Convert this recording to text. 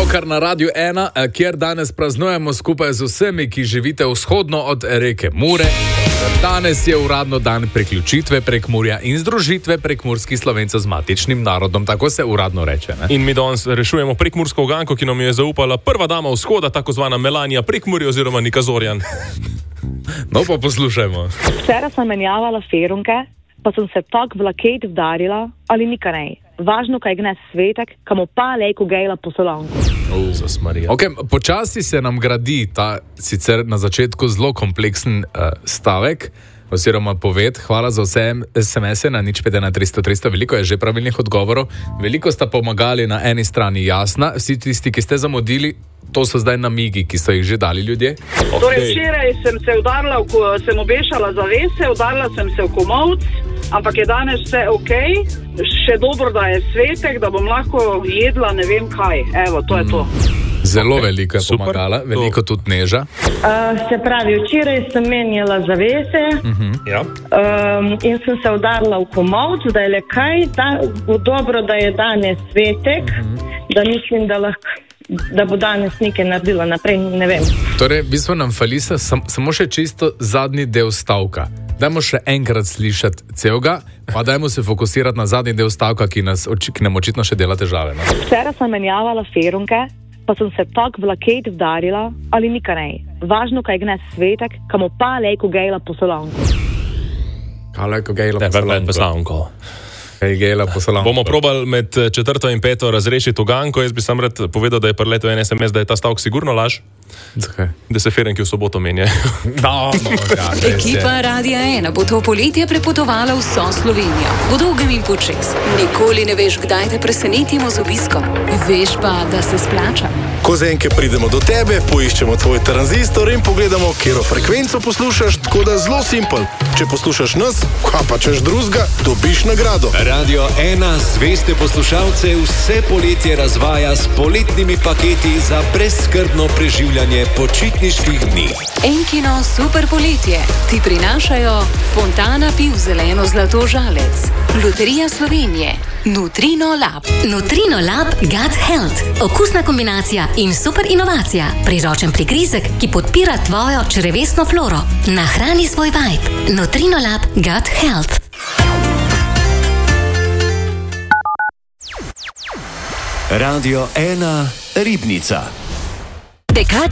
Kar na Radiu 1, kjer danes praznujemo skupaj z vsemi, ki živite vzhodno od reke Mure. Danes je uradno dan priključitve Prekmurja in združitve prekmurskih Slovencev z matičnim narodom, tako se uradno reče. Ne? In mi danes rešujemo prekmursko uganko, ki nam je zaupala prva dama vzhoda, tako zvana Melanija Prekmurje oziroma Nika Zorjan. No pa poslušajmo. Včeraj sem menjavala ferunke, pa sem se tak v laket vdarila, ali nika nej. Važno, kaj gnes svetek, kamo pa lejko gejla po solanku. Okay, počasi se nam gradi ta sicer na začetku zelo kompleksen stavek, oziroma poved. Hvala za vse SMS-e na 051 veliko je že pravilnih odgovorov. Veliko sta pomagali na eni strani jasna, vsi tisti, ki ste zamudili, to so zdaj namigi, ki so jih že dali ljudje. Okay. Torej, včeraj sem se udarila, sem obešala zavese, udarila sem se v komolc, ampak je danes vse okej. Še dobro, da je svetek, da bom lahko jedla ne vem kaj. Evo, to je to. Zelo veliko je pomagala, veliko tudi Neža. Se pravi, včeraj sem menjala zavese in sem se udarila v komolc, da je le kaj, dobro, da je danes svetek, da mislim, da bo danes nekaj naredila naprej, ne vem. Torej, v bistvu nam fali samo še čisto zadnji del stavka. Dajmo še enkrat slišati celega, pa dajmo se fokusirati na zadnji del stavka, ki nam očitno še dela težave. No? Včeraj sem menjavala ferunke, pa sem se tak v laket vdarila, ali nika nej. Važno, kaj gnes svetek, kamo pa lejko gejla po solanku. Kaj lejko gejla po solanku? Bomo probali med 4. in 5. razrešiti uganko. Jaz bi sam rad povedal, da je preletel en SMS, da je ta stavek sigurno laž. Zakaj? Da se ferenki v soboto menjajo. Ekipa Radia 1 bo to poletje prepotovala vso Slovenijo. Po dolgem in počez. Nikoli ne veš, kdaj te presenetimo z obiskom. Veš pa, da se splača. Ko z enke pridemo do tebe, poiščemo tvoj tranzistor in pogledamo, katero frekvenco poslušaš, tako da zelo simpel. Če poslušaš nas, pa češ drugega, dobiš nagrado. Radio 1 zveste poslušalce vse poletje razvaja s poletnimi paketi za brezskrbno preživljanje počitniških dni. Enkino super poletje ti prinašajo Fontana piv zeleno zlato žalec, Loterija Slovenije, Nutrino Lab. Nutrino Lab Gut Health. Okusna kombinacija in super inovacija. Priročen prigrizek, ki podpira tvojo črevesno floro. Nahrani svoj vibe. Nutrino Lab Gut Health. Radio 1 Ribnica.